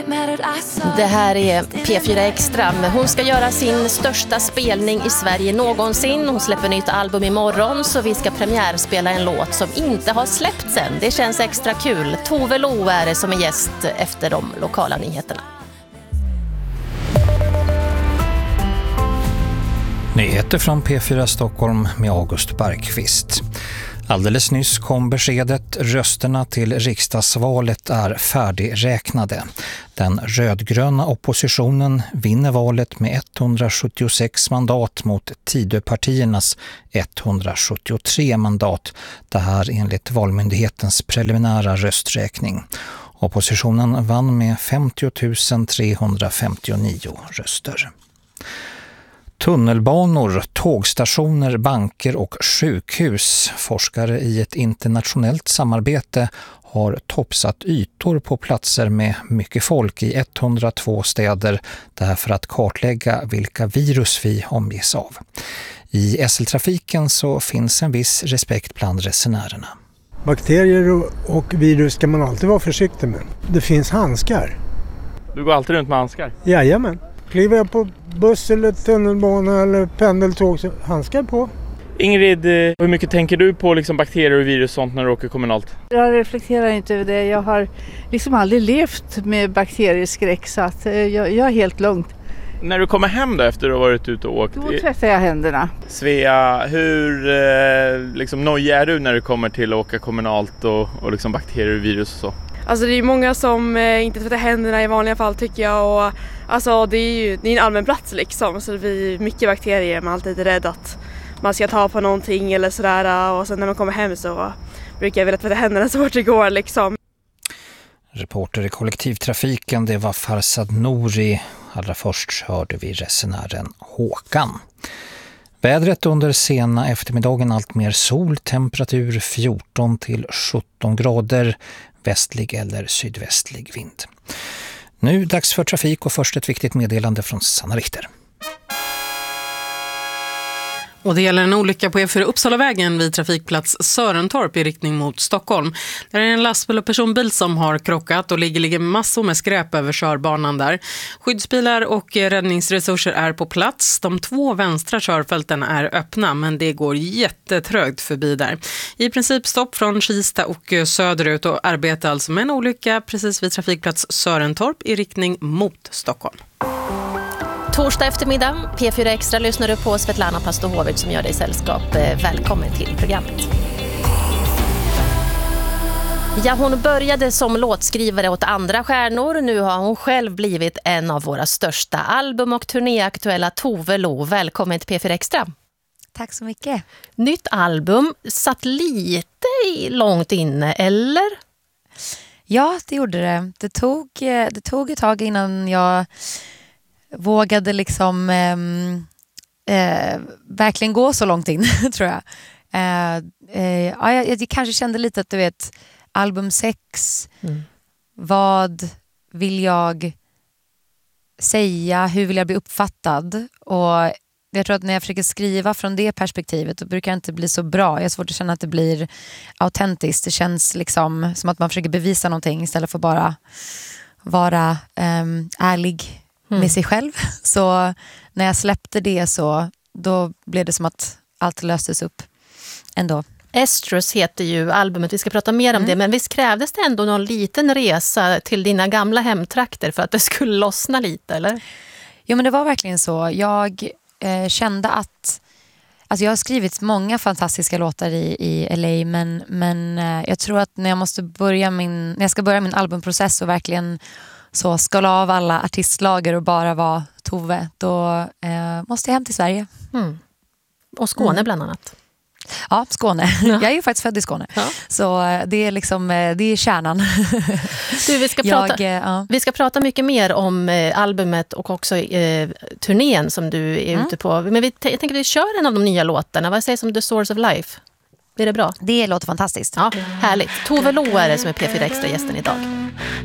Det här är P4 Extra. Hon ska göra sin största spelning i Sverige någonsin. Hon släpper nytt album imorgon, så vi ska premiärspela en låt som inte har släppts än. Det känns extra kul. Tove Lo är det som är gäst efter de lokala nyheterna. Nyheter från P4 Stockholm med August Bergqvist. Alldeles nyss kom beskedet: rösterna till riksdagsvalet är färdigräknade. Den rödgröna oppositionen vinner valet med 176 mandat mot Tidöpartiernas 173 mandat. Det här enligt Valmyndighetens preliminära rösträkning. Oppositionen vann med 50 359 röster. Tunnelbanor, tågstationer, banker och sjukhus. Forskare i ett internationellt samarbete har toppsatt ytor på platser med mycket folk i 102 städer, därför att kartlägga vilka virus vi omges av. I SL-trafiken så finns en viss respekt bland resenärerna. Bakterier och virus ska man alltid vara försiktig med. Det finns handskar. Du går alltid runt med handskar? Jajamän. Kliver jag på buss eller tunnelbana eller pendeltåg så handskar på. Ingrid, hur mycket tänker du på liksom bakterier och virus och sånt när du åker kommunalt? Jag reflekterar inte över det. Jag har liksom aldrig levt med bakterieskräck, så att jag är helt lugn. När du kommer hem då efter att ha varit ute och åkt? Då tvättar jag händerna. Svea, hur liksom nojig är du när du kommer till att åka kommunalt och liksom bakterier och virus och så? Alltså det är många som inte tvättar händerna i vanliga fall, tycker jag, och alltså det är en allmän plats liksom, så det blir mycket bakterier. Man är alltid rädd att man ska ta på någonting eller sådär, och sen när man kommer hem så brukar jag vilja tvätta händerna så fort det går liksom. Reporter i kollektivtrafiken, det var Farsad Nouri. Allra först hörde vi resenären Håkan. Vädret under sena eftermiddagen: allt mer sol, temperatur 14 till 17 grader, västlig eller sydvästlig vind. Nu dags för trafik, och först ett viktigt meddelande från Sanna Richter. Och det gäller en olycka på E4 Uppsalavägen vid trafikplats Sörentorp i riktning mot Stockholm. Där är en lastbil och personbil som har krockat och ligger massor med skräp över körbanan där. Skyddsbilar och räddningsresurser är på plats. De 2 vänstra körfälten är öppna, men det går jättetrögt förbi där. I princip stopp från Kista och söderut, och arbete alltså med en olycka precis vid trafikplats Sörentorp i riktning mot Stockholm. Torsdag eftermiddag, P4 Extra, lyssnar du på Svetlana Pastohovic som gör dig sällskap. Välkommen till programmet. Ja, hon började som låtskrivare åt andra stjärnor. Nu har hon själv blivit en av våra största album- och turnéaktuella. Tove Lo, välkommen till P4 Extra. Tack så mycket. Nytt album, satt lite långt inne, eller? Ja, det gjorde det. Det tog ett tag innan jag vågade liksom verkligen gå så långt in, tror jag. Jag kanske kände lite att, du vet, album 6, vad vill jag säga, hur vill jag bli uppfattad? Och jag tror att när jag försöker skriva från det perspektivet, då brukar det inte bli så bra. Jag har svårt att känna att det blir autentiskt. Det känns liksom som att man försöker bevisa någonting istället för bara vara ärlig med sig själv. Så när jag släppte det, så då blev det som att allt löstes upp ändå. Estrus heter ju albumet, vi ska prata mer om det, men visst krävdes det ändå någon liten resa till dina gamla hemtrakter för att det skulle lossna lite, eller? Jo, men det var verkligen så. Jag kände att, alltså jag har skrivit många fantastiska låtar i LA, men jag tror att när jag ska börja min albumprocess och verkligen så skala av alla artistlager och bara vara Tove, då måste jag hem till Sverige. Och Skåne bland annat. Ja, Skåne. Ja. Jag är ju faktiskt född i Skåne. Ja. Så det är liksom, det är kärnan. Du, vi ska prata mycket mer om albumet och också turnén som du är ute på. Men jag tänker att vi kör en av de nya låtarna. Vad sägs om The Source of Life? Blir det bra? Det låter fantastiskt. Ja, härligt. Tove Lo är det som är P4 Extra-gästen idag.